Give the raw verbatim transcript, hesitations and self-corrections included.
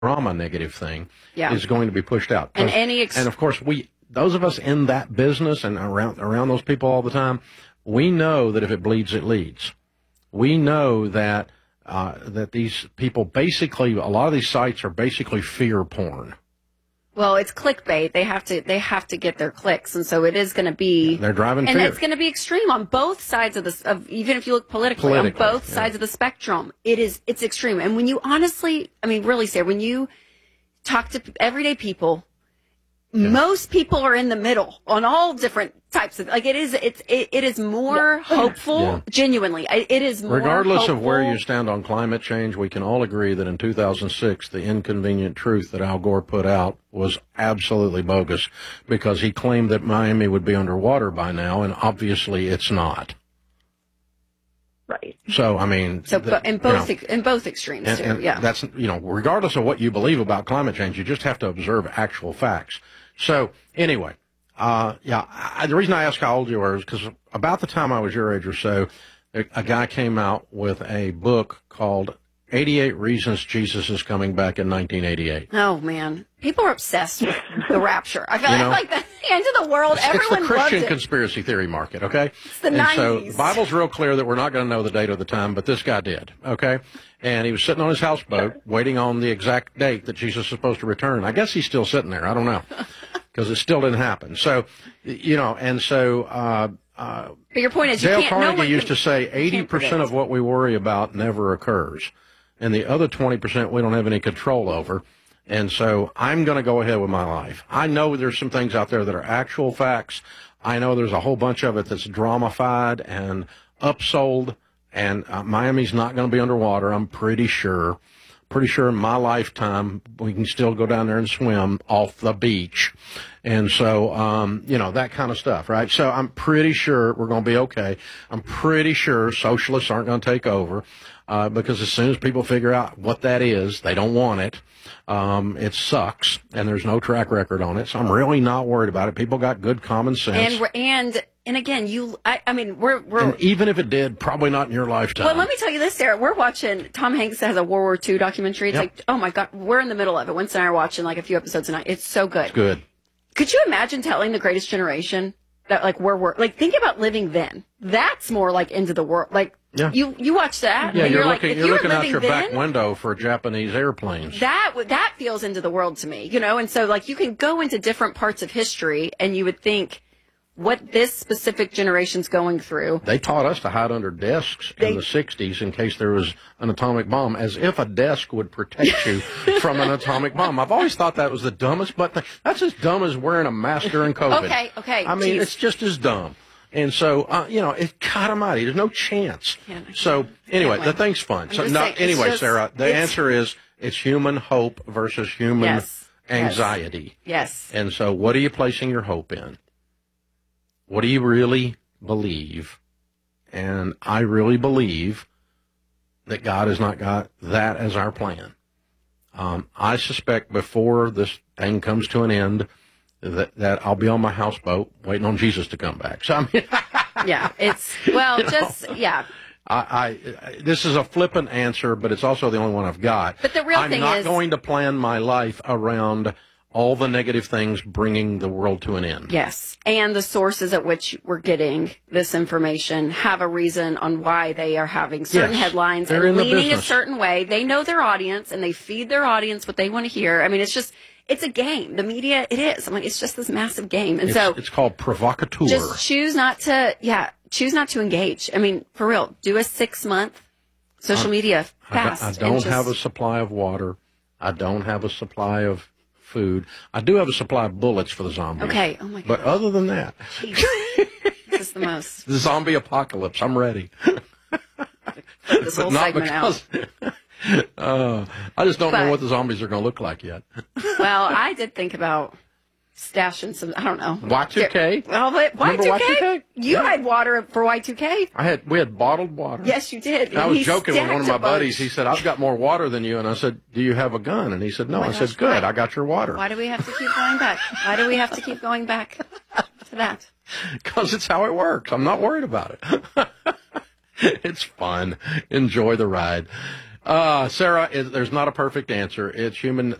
drama negative thing yeah. is going to be pushed out. And any ex- and of course we those of us in that business and around around those people all the time, we know that if it bleeds, it leads. We know that uh, that these people basically, a lot of these sites are basically fear porn. Well, it's clickbait. They have to they have to get their clicks, and so it is going to be. They're driving and fear. it's going to be extreme on both sides of this. Of even if you look politically, Politically, on both yeah. sides of the spectrum, it is it's extreme. And when you honestly, I mean, really, Sarah, when you talk to everyday people, yeah. most people are in the middle on all different types of. Like it is, it's it, it is more yeah. hopeful. Yeah. Genuinely, it is more. Regardless hopeful. of where you stand on climate change, we can all agree that in two thousand six, the inconvenient truth that Al Gore put out was absolutely bogus, because he claimed that Miami would be underwater by now, and obviously it's not. Right. So, I mean, so the, in both you know, in both extremes and, too. and yeah. That's, you know, regardless of what you believe about climate change, you just have to observe actual facts. So, anyway, uh, yeah, I, the reason I asked how old you were is because about the time I was your age or so, a, a guy came out with a book called eighty-eight Reasons Jesus is Coming Back in nineteen eighty-eight. Oh, man. People are obsessed with the rapture. I feel you know, like that's the end of the world. It's, Everyone it's the Christian loved it. conspiracy theory market, okay? It's the and nineties. So the Bible's real clear that we're not going to know the date or the time, but this guy did, okay? And he was sitting on his houseboat waiting on the exact date that Jesus is supposed to return. I guess he's still sitting there. I don't know, because it still didn't happen. So, you know, and so uh, uh, but your point is, you Dale can't, no Carnegie one used can, to say eighty percent of what we worry about never occurs, and the other twenty percent we don't have any control over. And so I'm going to go ahead with my life. I know there's some things out there that are actual facts. I know there's a whole bunch of it that's dramified and upsold, and uh, Miami's not going to be underwater, I'm pretty sure. Pretty sure in my lifetime we can still go down there and swim off the beach. And so, um, you know, that kind of stuff, right? So I'm pretty sure we're going to be okay. I'm pretty sure socialists aren't going to take over, uh, because as soon as people figure out what that is, they don't want it. Um, it sucks, and there's no track record on it. So I'm really not worried about it. People got good common sense. And, and, and again, you, I, I mean, we're, we're. And even if it did, probably not in your lifetime. Well, let me tell you this, Sarah. We're watching, Tom Hanks has a World War Two documentary. It's Yep. like, oh my God, we're in the middle of it. Winston and I are watching like a few episodes tonight. It's so good. It's good. Could you imagine telling the Greatest Generation that, like, where we're, like, think about living then. That's more like into the world. Like, Yeah. you, you watch that. Yeah, and you're, you're, looking, like, if you're you were looking out living your then, back window for Japanese airplanes. That, that feels into the world to me, you know? And so, like, you can go into different parts of history and you would think what this specific generation's going through. They taught us to hide under desks They, in the sixties in case there was an atomic bomb, as if a desk would protect you from an atomic bomb. I've always thought that was the dumbest, but the, that's as dumb as wearing a mask during COVID. Okay, okay. I mean, geez. it's just as dumb. And so, uh, you know, it, God almighty, there's no chance. Yeah, I so, anyway, wait. the thing's fun. I'm So, just no, saying, it's anyway, just- Sarah, the it's- answer is it's human hope versus human Yes, anxiety. Yes. And so, what are you placing your hope in? What do you really believe? And I really believe that God has not got that as our plan. Um, I suspect before this thing comes to an end that, that I'll be on my houseboat waiting on Jesus to come back. So, I mean, Yeah, it's, well, You know, just, yeah. I, I, this is a flippant answer, but it's also the only one I've got. But the real I'm thing not is- going to plan my life around all the negative things bringing the world to an end. Yes. And the sources at which we're getting this information have a reason on why they are having certain Yes, headlines they're in and the leaning a business. certain way. They know their audience and they feed their audience what they want to hear. I mean, it's just, it's a game. The media, it is. I'm like, it's just this massive game. And It's, so it's called provocateur. just choose not to, yeah, choose not to engage. I mean, for real, do a six month social I'm- media I, don't- fast. I and don't just- have a supply of water. I don't have a supply of food. I do have a supply of bullets for the zombies. Okay. Oh my God. But other than that, Jeez. This is the most. the zombie apocalypse, I'm ready. This But whole not segment out. because. uh, I just don't But- know what the zombies are going to look like yet. Well, I did think about stashing some, I don't know. Y two K? Well, but Remember Y two K? Y two K? You Yeah. had water for Y two K? I had we had bottled water. Yes, you did. And I And was he joking with one of stacked my a bunch. buddies. He said, "I've got more water than you," and I said, "Do you have a gun?" And he said, "No." Oh my I said, gosh, "Good, why? I got your water." Why do we have to keep going back? Why do we have to keep going back to that? Because it's how it works. I'm not worried about it. It's fun. Enjoy the ride. Uh, Sarah, it, there's not a perfect answer. It's human